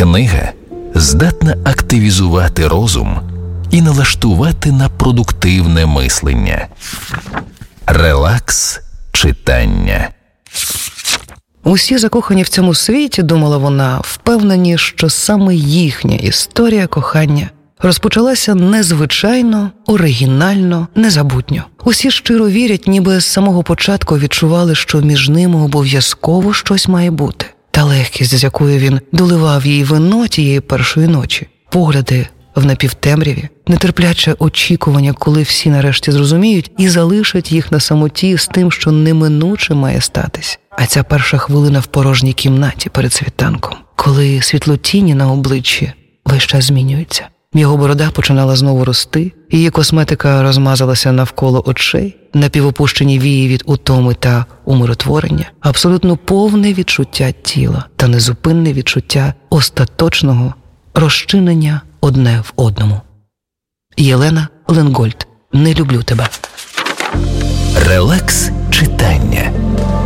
Книга здатна активізувати розум і налаштувати на продуктивне мислення. Релакс читання. Усі закохані в цьому світі, думала вона, впевнені, що саме їхня історія кохання розпочалася незвичайно, оригінально, незабутньо. Усі щиро вірять, ніби з самого початку відчували, що між ними обов'язково щось має бути. Та легкість, з якою він доливав їй вино тієї першої ночі, погляди в напівтемряві, нетерпляче очікування, коли всі нарешті зрозуміють і залишать їх на самоті з тим, що неминуче має статись. А ця перша хвилина в порожній кімнаті перед світанком, коли світлотіні на обличчі весь час змінюються. Його борода починала знову рости, її косметика розмазалася навколо очей, напівопущені вії від утоми та умиротворення, абсолютно повне відчуття тіла та незупинне відчуття остаточного розчинення одне в одному. Єлена Ленгольд. «Не люблю тебе». Релакс читання.